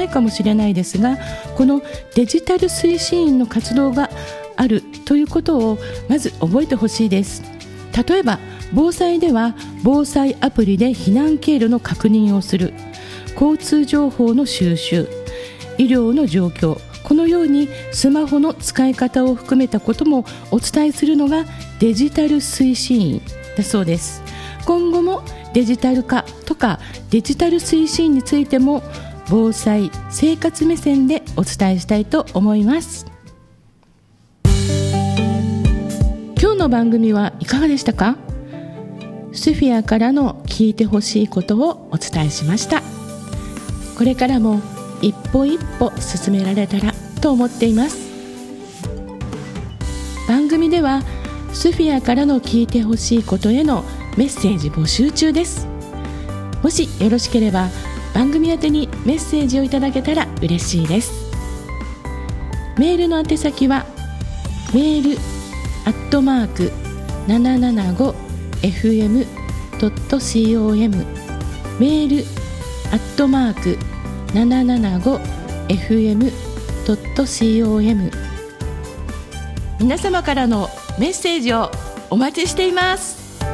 ないかもしれないですが、このデジタル推進員の活動があるということをまず覚えてほしいです。例えば防災では防災アプリで避難経路の確認をする、交通情報の収集、医療の状況、このようにスマホの使い方を含めたこともお伝えするのがデジタル推進員だそうです。今後もデジタル化とかデジタル推進についても防災生活目線でお伝えしたいと思います。今日の番組はいかがでしたか？スフィアからの聞いてほしいことをお伝えしました。これからも一歩一歩進められたらと思っています。番組ではスフィアからの聞いてほしいことへのメッセージ募集中です。もしよろしければ番組宛てにメッセージをいただけたら嬉しいです。メールの宛先はメール@775fm.com メール@775fm.com 皆様からのメッセージをお待ちしています。